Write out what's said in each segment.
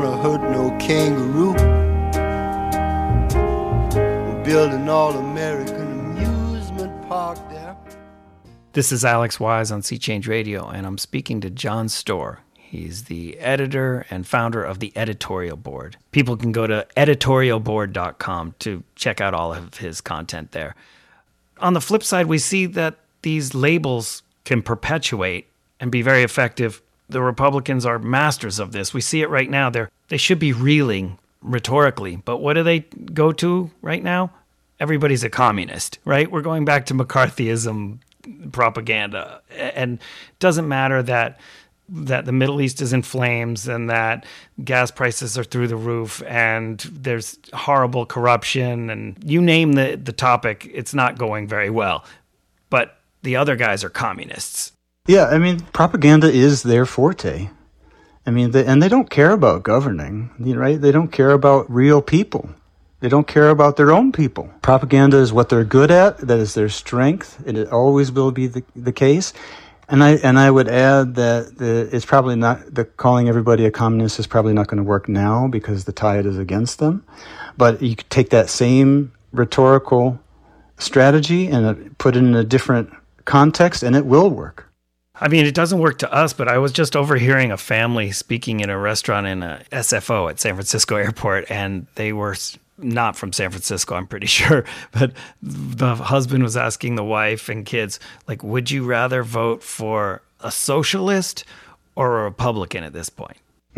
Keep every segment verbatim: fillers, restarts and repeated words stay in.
wanna hurt no kangaroo. We're building all-American amusement park there. This is Alex Wise on Sea Change Radio, and I'm speaking to John Storr. He's the editor and founder of the Editorial Board. People can go to editorial board dot com to check out all of his content there. On the flip side, we see that these labels can perpetuate and be very effective. The Republicans are masters of this. We see it right now. They're, they should be reeling rhetorically, but what do they go to right now? Everybody's a communist, right? We're going back to McCarthyism propaganda, and it doesn't matter that that the Middle East is in flames and that gas prices are through the roof and there's horrible corruption and you name the, the topic, it's not going very well. But the other guys are communists. Yeah, I mean, propaganda is their forte. I mean, they, and they don't care about governing, right? They don't care about real people. They don't care about their own people. Propaganda is what they're good at. That is their strength. And it always will be the, the case. And I and I would add that the, it's probably not, the calling everybody a communist is probably not going to work now because the tide is against them. But you could take that same rhetorical strategy and put it in a different context, and it will work. I mean, it doesn't work to us, but I was just overhearing a family speaking in a restaurant in a S F O at San Francisco Airport, and they were not from San Francisco, I'm pretty sure, but the husband was asking the wife and kids, like, would you rather vote for a socialist or a Republican at this point?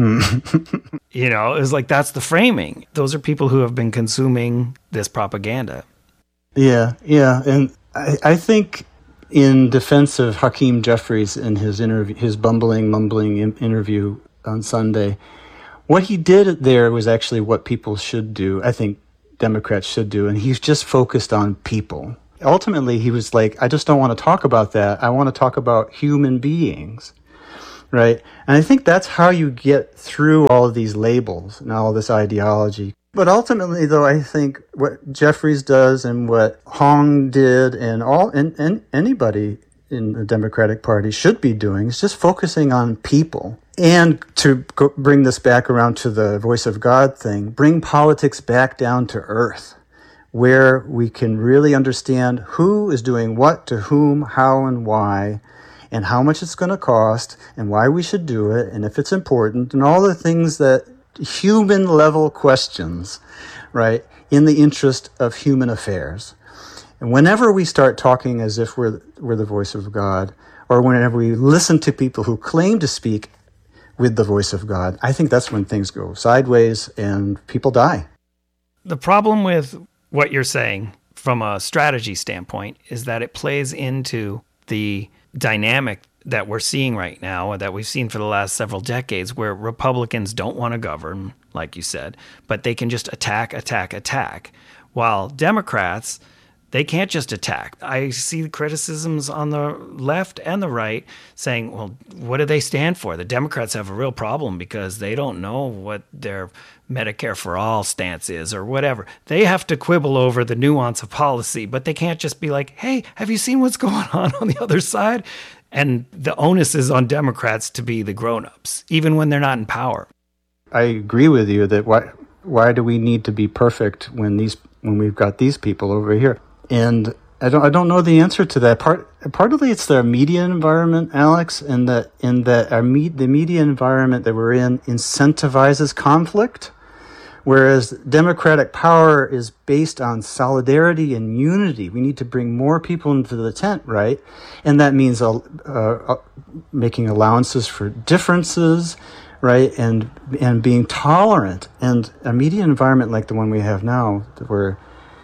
You know, it was like, that's the framing. Those are people who have been consuming this propaganda. Yeah, yeah. And I, I think in defense of Hakeem Jeffries in his interview, his bumbling, mumbling in- interview on Sunday, what he did there was actually what people should do. I think Democrats should do. And he's just focused on people. Ultimately, he was like, I just don't want to talk about that. I want to talk about human beings. Right? And I think that's how you get through all of these labels and all of this ideology. But ultimately, though, I think what Jeffries does and what Hong did and all and, and anybody in the Democratic Party should be doing is just focusing on people. And to go, bring this back around to the voice of God thing, bring politics back down to earth, where we can really understand who is doing what to whom, how and why, and how much it's going to cost, and why we should do it, and if it's important, and all the things that human level questions, right, in the interest of human affairs. And whenever we start talking as if we're we're the voice of God, or whenever we listen to people who claim to speak with the voice of God, I think that's when things go sideways and people die. The problem with what you're saying from a strategy standpoint is that it plays into the dynamic that we're seeing right now, that we've seen for the last several decades, where Republicans don't want to govern, like you said, but they can just attack, attack, attack, while Democrats, they can't just attack. I see criticisms on the left and the right saying, well, what do they stand for? The Democrats have a real problem because they don't know what their Medicare for all stance is or whatever. They have to quibble over the nuance of policy, but they can't just be like, hey, have you seen what's going on on the other side? And the onus is on Democrats to be the grown-ups, even when they're not in power. I agree with you that why why do we need to be perfect when these when we've got these people over here? And I don't I don't know the answer to that. Part partly it's the media environment, Alex, and that in that our me, the media environment that we're in incentivizes conflict, whereas democratic power is based on solidarity and unity. We need to bring more people into the tent, right? And that means uh, uh, making allowances for differences, right? And and being tolerant. And a media environment like the one we have now, where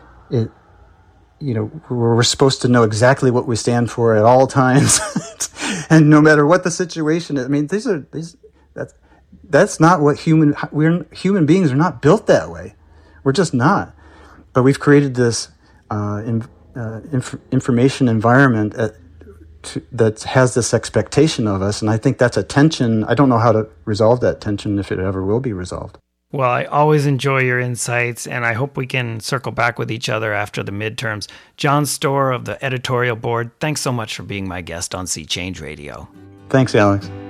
it you know, we're supposed to know exactly what we stand for at all times, and no matter what the situation is. I mean, these are these. That's that's not what human we're human beings are not built that way. We're just not. But we've created this uh, in, uh, inf- information environment at, to, that has this expectation of us, and I think that's a tension. I don't know how to resolve that tension, if it ever will be resolved. Well, I always enjoy your insights, and I hope we can circle back with each other after the midterms. John Storr of the Editorial Board, thanks so much for being my guest on Sea Change Radio. Thanks, Alex.